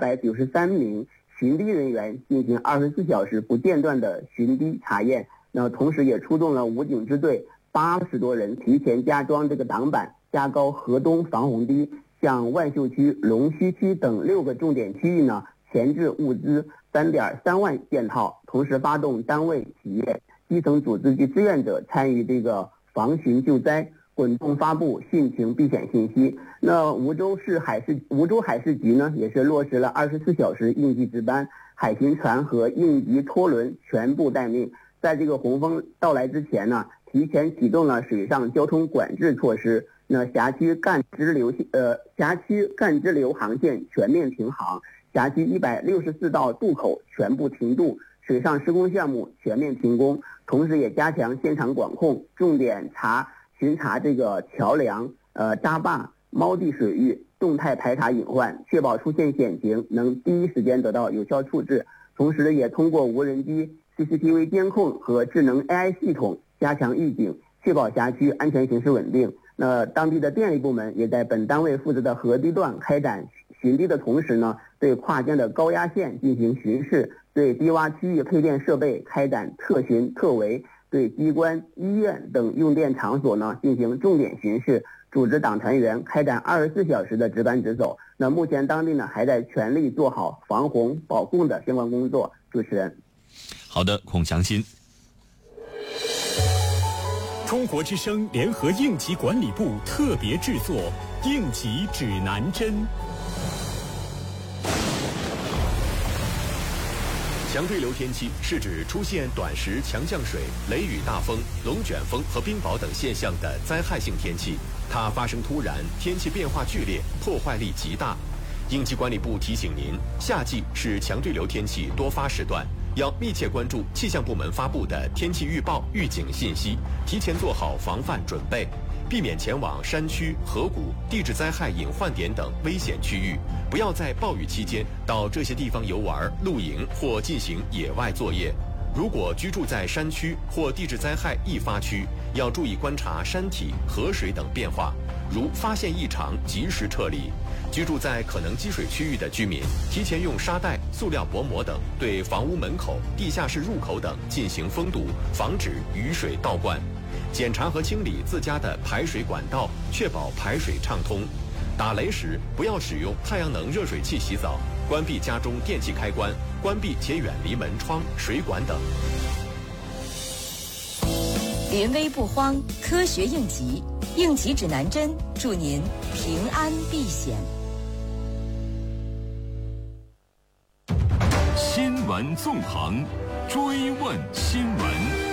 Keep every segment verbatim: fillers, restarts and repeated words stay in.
百九十三名巡堤人员进行二十四小时不间断的巡堤查验。那同时也出动了武警支队八十多人，提前加装这个挡板，加高河东防洪堤，向万秀区、龙须区等六个重点区域呢前置物资三点三万件套，同时发动单位、企业、基层组织及志愿者参与这个防汛救灾，滚动发布汛情避险信息。那梧州市海事梧州海事局呢，也是落实了二十四小时应急值班，海巡船和应急拖轮全部待命。在这个洪峰到来之前呢，提前启动了水上交通管制措施。那辖区干支流呃辖区干支流航线全面停航，辖区一百六十四道渡口全部停渡，水上施工项目全面停工。同时也加强现场管控，重点查巡查这个桥梁、呃闸坝、锚地水域，动态排查隐患，确保出现险情能第一时间得到有效处置。同时也通过无人机、C C T V 监控和智能 A I 系统加强预警，确保辖区安全形势稳定。那当地的电力部门也在本单位负责的河堤段开展巡堤的同时呢，对跨江的高压线进行巡视，对低洼区域配电设备开展特巡特围，对机关、医院等用电场所呢进行重点巡视，组织党团员开展二十四小时的值班值守。那目前当地呢还在全力做好防洪保供的相关工作。主持人。 好的，孔祥新。 中国之声联合应急管理部特别制作《应急指南针》。 强对流天气是指出现短时强降水、雷雨大风、龙卷风和冰雹等现象的灾害性天气，它发生突然，天气变化剧烈，破坏力极大。应急管理部提醒您，夏季是强对流天气多发时段，要密切关注气象部门发布的天气预报、预警信息，提前做好防范准备，避免前往山区、河谷、地质灾害隐患点等危险区域，不要在暴雨期间到这些地方游玩、露营或进行野外作业。如果居住在山区或地质灾害易发区，要注意观察山体、河水等变化，如发现异常及时撤离。居住在可能积水区域的居民，提前用沙袋、塑料薄膜等对房屋门口、地下室入口等进行封堵，防止雨水倒灌。检查和清理自家的排水管道，确保排水畅通。打雷时不要使用太阳能热水器洗澡，关闭家中电器开关，关闭且远离门窗、水管等。 临危不慌，科学应急，应急指南针，祝您平安避险。 新闻纵横，追问新闻。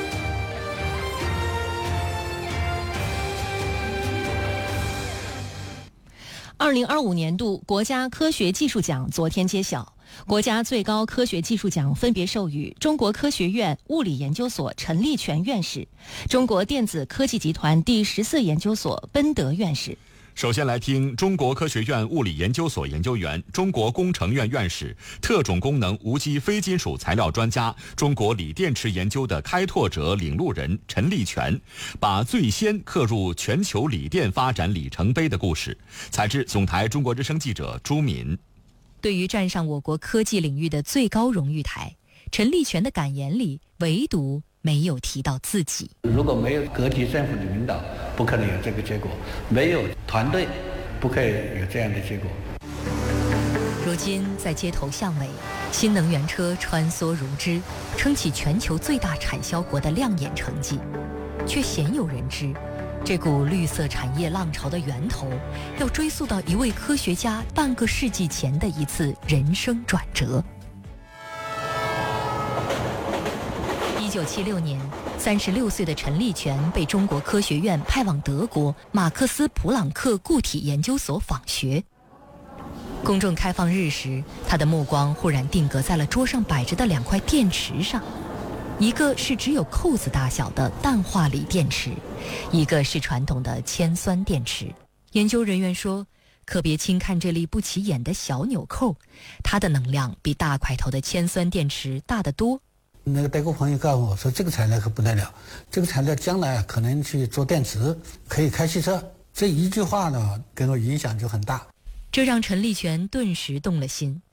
二零二五年度国家科学技术奖昨天揭晓，国家最高科学技术奖分别授予中国科学院物理研究所陈立全院士、中国电子科技集团第十四研究所奔德院士。 首先来听中国科学院物理研究所研究员、中国工程院院士、特种功能无机非金属材料专家、中国锂电池研究的开拓者、领路人陈立全，把最先刻入全球锂电发展里程碑的故事。采自总台中国之声记者朱敏。 对于站上我国科技领域的最高荣誉台，陈立全的感言里唯独没有提到自己。 如果没有各级政府的领导，不可能有这个结果；没有团队，不可以有这样的结果。 如今在街头巷尾，新能源车穿梭如织，撑起全球最大产销国的亮眼成绩，却鲜有人知，这股绿色产业浪潮的源头，要追溯到一位科学家半个世纪前的一次人生转折。一九七六年，三十六岁的陈立全被中国科学院派往德国马克思普朗克固体研究所访学。公众开放日时，他的目光忽然定格在了桌上摆着的两块电池上，一个是只有扣子大小的氮化锂电池，一个是传统的铅酸电池。研究人员说，可别轻看这粒不起眼的小纽扣，它的能量比大块头的铅酸电池大得多。 那个德国朋友告诉我说，这个材料可不得了，这个材料将来可能去做电池，可以开汽车。这一句话呢，给我影响就很大。 这让陈立全顿时动了心。